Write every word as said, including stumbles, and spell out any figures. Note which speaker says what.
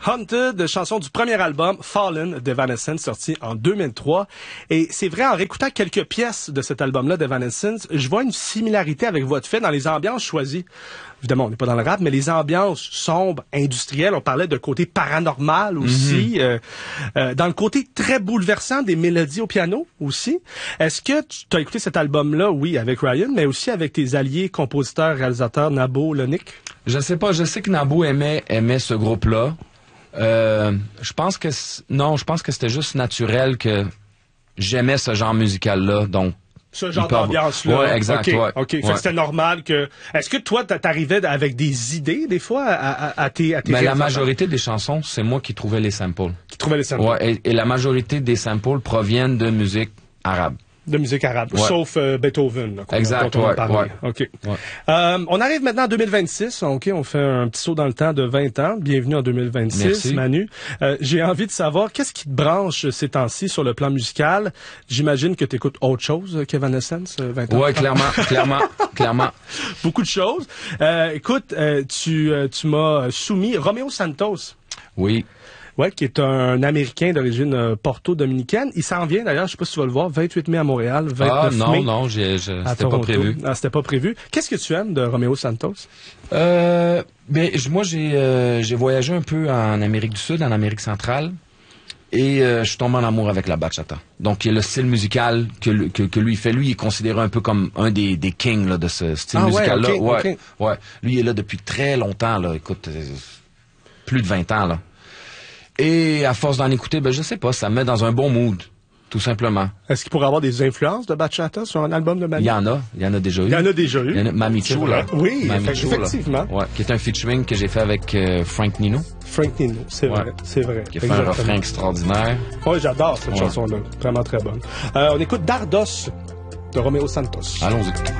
Speaker 1: Haunted, chanson du premier album Fallen d'Evanescence, sorti en deux mille trois. Et c'est vrai, en réécoutant quelques pièces de cet album-là d'Evanescence, je vois une similarité avec votre fait dans les ambiances choisies. Évidemment, on n'est pas dans le rap, mais les ambiances sombres, industrielles, on parlait de côté paranormal aussi, mm-hmm. euh, euh, dans le côté très bouleversant des mélodies au piano aussi. Est-ce que tu as écouté cet album-là, oui, avec Ryan, mais aussi avec tes alliés compositeurs, réalisateurs, Nabo, Lonick?
Speaker 2: Je sais pas, je sais que Nabo aimait, aimait ce groupe-là. Euh, je pense que non, je pense que c'était juste naturel que j'aimais ce genre musical-là, donc
Speaker 1: ce genre d'ambiance-là.
Speaker 2: Ouais, exact.
Speaker 1: Ok,
Speaker 2: ouais,
Speaker 1: ok.
Speaker 2: ouais.
Speaker 1: Fait que c'était normal que. Est-ce que toi, t'arrivais avec des idées des fois à, à, à tes, à tes
Speaker 2: Mais la majorité des chansons, c'est moi qui trouvais les samples.
Speaker 1: Qui trouvais les samples.
Speaker 2: Ouais, et, et la majorité des samples proviennent de musique arabe.
Speaker 1: De musique arabe, ouais. Sauf euh, Beethoven. Là,
Speaker 2: exact,
Speaker 1: dont on
Speaker 2: ouais,
Speaker 1: a parlé.
Speaker 2: ouais.
Speaker 1: OK.
Speaker 2: Ouais.
Speaker 1: Euh, on arrive maintenant en deux mille vingt-six. OK, on fait un petit saut dans le temps de vingt ans. Bienvenue en deux mille vingt-six,
Speaker 2: Merci.
Speaker 1: Manu. Euh, j'ai envie de savoir, qu'est-ce qui te branche ces temps-ci sur le plan musical? J'imagine que tu écoutes autre chose qu'Evanescence, vingt ans.
Speaker 2: Ouais, clairement, clairement, clairement.
Speaker 1: Beaucoup de choses. Euh, écoute, euh, tu, euh, tu m'as soumis Romeo Santos.
Speaker 2: Oui.
Speaker 1: Ouais, qui est un Américain d'origine euh, porto-dominicaine. Il s'en vient d'ailleurs, je sais pas si tu vas le voir, vingt-huit mai à Montréal, vingt-neuf mai.
Speaker 2: Ah non, non, j'ai, je, c'était pas prévu.
Speaker 1: Ah, c'était pas prévu. Qu'est-ce que tu aimes de Romeo Santos?
Speaker 2: Euh, ben, moi, j'ai, euh, j'ai voyagé un peu en Amérique du Sud, en Amérique centrale, et euh, je suis tombé en amour avec la bachata. Donc, il y a le style musical que, que, que lui fait. Lui, il est considéré un peu comme un des, des kings là, de ce style
Speaker 1: ah,
Speaker 2: musical-là.
Speaker 1: Ouais, okay,
Speaker 2: ouais,
Speaker 1: okay.
Speaker 2: ouais. Lui, il est là depuis très longtemps, là. Écoute, euh, plus de vingt ans, là. Et à force d'en écouter, ben je sais pas, ça me met dans un bon mood, tout simplement.
Speaker 1: Est-ce qu'il pourrait avoir des influences de bachata sur un album de Manu?
Speaker 2: Il y en a, il y en a déjà eu.
Speaker 1: Il y en a déjà eu.
Speaker 2: Il y en a Mamicho, là.
Speaker 1: Oui,
Speaker 2: Mamicho,
Speaker 1: effectivement.
Speaker 2: Là. Ouais, qui est un featuring que j'ai fait avec euh, Frank Nino.
Speaker 1: Frank Nino, c'est
Speaker 2: ouais.
Speaker 1: vrai, c'est vrai.
Speaker 2: Qui a fait Exactement. un refrain extraordinaire.
Speaker 1: Oui, j'adore cette
Speaker 2: ouais.
Speaker 1: chanson-là, vraiment très bonne. Euh, on écoute Dardos de Romeo Santos.
Speaker 2: Allons-y.